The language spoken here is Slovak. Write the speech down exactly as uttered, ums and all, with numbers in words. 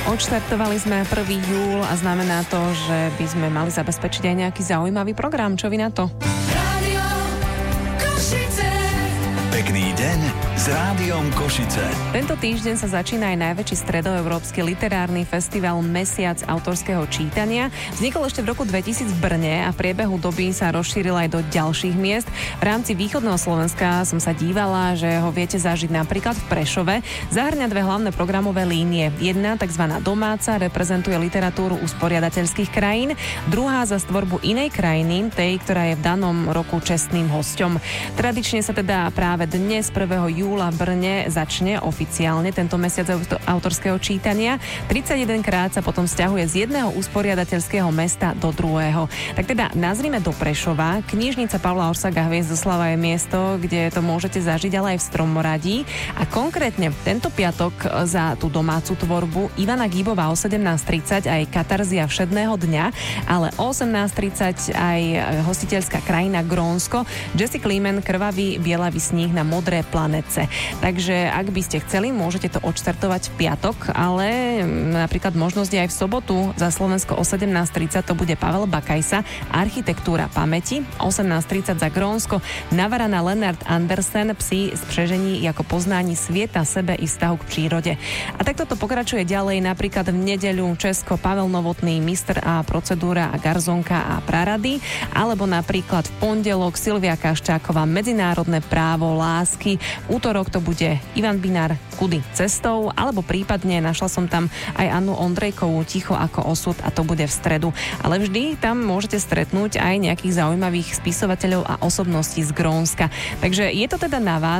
Odštartovali sme prvý júl a znamená to, že by sme mali zabezpečiť aj nejaký zaujímavý program. Čo vy na to? Rádio Košice. Pekný deň s Rádiom Košice. Tento týždeň sa začína aj najväčší stredoeurópsky literárny festival Mesiac autorského čítania. Vznikol ešte v roku dvetisíc v Brne a v priebehu doby sa rozšíril aj do ďalších miest. V rámci východného Slovenska som sa dívala, že ho viete zažiť napríklad v Prešove. Zahŕňa dve hlavné programové línie. Jedna, tzv. Domáca, reprezentuje literatúru usporiadateľských krajín, druhá za tvorbu inej krajiny, tej, ktorá je v danom roku čestným hosťom. Tradične sa teda práve dnes prvého júla v Brne začne oficiálne tento mesiac autorského čítania. tridsaťjeden krát sa potom sťahuje z jedného usporiadateľského mesta do druhého. Tak teda nazrime do Prešova. Knižnica Pavla Orsaga Hviezdoslava je miesto, kde to môžete zažiť, ale aj v Stromoradí. A konkrétne tento piatok za tú domácu tvorbu Ivana Gíbová o sedemnásť tridsať aj Katarzia všedného dňa, ale o osemnásť tridsať aj hostiteľská krajina Grónsko, Jesse Kleeman Krvavý bielavý sníh na modré planece. Takže ak by ste chceli, môžete to odštartovať v piatok, ale napríklad možnosť je aj v sobotu. Za Slovensko o sedemnásť tridsať to bude Pavel Bakajsa, Architektúra pamäti, osemnásť tridsať za Grónsko Navarana Lennart Andersen, Psi z přežení ako poznání sveta, sebe i vzťahu k prírode. A takto to pokračuje ďalej, napríklad v nedeľu Česko Pavel Novotný, Mistr a procedúra a Garzonka a Prarady, alebo napríklad v pondelok Silvia Kaščáková Medzinárodné právo lásky. V útorok to bude Ivan Binár Kudy cestou, alebo prípadne našla som tam aj Annu Ondrejkovú Ticho ako osud a to bude v stredu. Ale vždy tam môžete stretnúť aj nejakých zaujímavých spisovateľov a osobností z Grónska. Takže je to teda na vás.